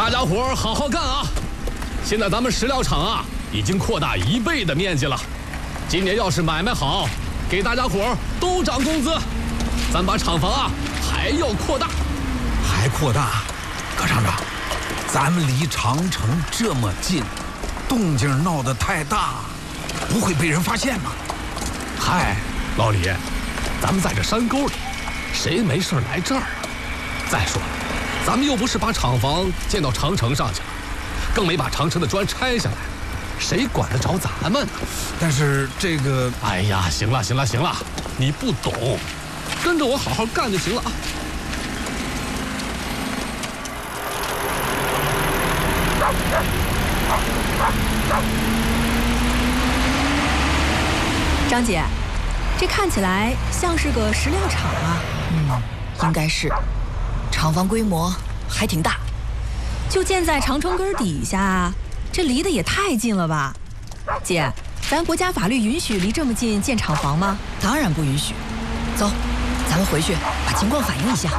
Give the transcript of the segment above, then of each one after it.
大家伙儿好好干啊！现在咱们石料厂啊，已经扩大1倍的面积了。今年要是买卖好，给大家伙儿都涨工资。咱把厂房啊还要扩大， 还扩大？葛厂长，咱们离长城这么近，动静闹得太大，不会被人发现吗？ 嗨，老李，咱们在这山沟里，谁没事来这儿啊？再说了，咱们又不是把厂房建到长城上去了，更没把长城的砖拆下来，谁管得着咱们呢？ 但是这个…… 哎呀，行了，你不懂，跟着我好好干就行了啊！ 张姐，这看起来像是个石料厂啊。 应该是，厂房规模还挺大。 就建在长城根底下，这离得也太近了吧？姐，咱国家法律允许离这么近建厂房吗？ 当然不允许。走，咱们回去把情况反映一下。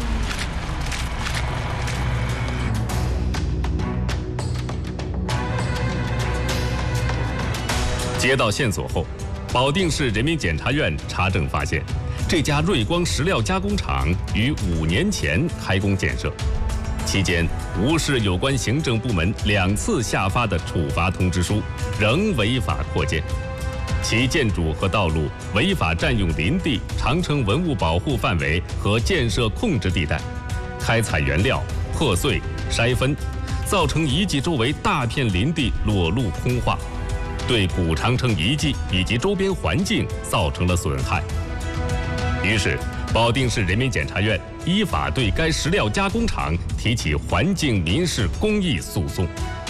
接到线索后，保定市人民检察院查证发现，这家瑞光石料加工厂于5年前开工建设，期间无视有关行政部门2次下发的处罚通知书，仍违法扩建。其建筑和道路违法占用林地、长城文物保护范围和建设控制地带，开采原料、破碎、筛分，造成遗迹周围大片林地裸露空化，对古长城遗迹以及周边环境造成了损害。于是，保定市人民检察院依法对该石料加工厂提起环境民事公益诉讼。